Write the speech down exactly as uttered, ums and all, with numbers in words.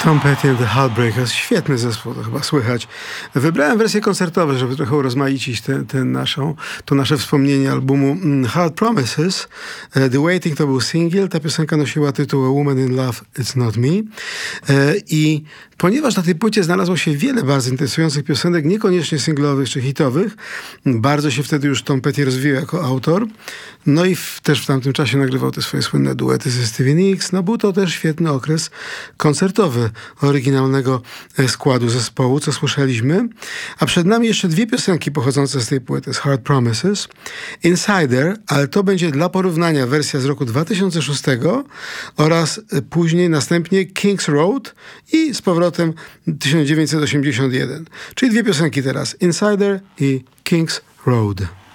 Tom Petty and the Heartbreakers. Świetny zespół, to chyba słychać. Wybrałem wersje koncertowe, żeby trochę urozmaicić te, te naszą, to nasze wspomnienie albumu Hard Promises. The Waiting to był singiel. Ta piosenka nosiła tytuł A Woman in Love, It's Not Me. I ponieważ na tej płycie znalazło się wiele bardzo interesujących piosenek, niekoniecznie singlowych czy hitowych, bardzo się wtedy już Tom Petty rozwijał jako autor. No i w, też w tamtym czasie nagrywał te swoje słynne duety ze Stevie Nicks. No był to też świetny okres koncertowy oryginalnego składu zespołu, co słyszeliśmy. A przed nami jeszcze dwie piosenki pochodzące z tej płyty, z Hard Promises. Insider, ale to będzie dla porównania wersja z roku dwa tysiące szóstego oraz później następnie King's Road i z powrotem tysiąc dziewięćset osiemdziesiąt jeden. Czyli dwie piosenki teraz, Insider i King's Road.